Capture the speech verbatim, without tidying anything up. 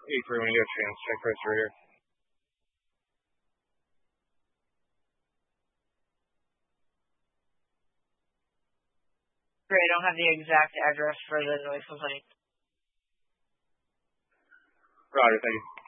eight three when you get a chance. Check first right here. Great, I don't have the exact address for the noise complaint. Roger, thank you.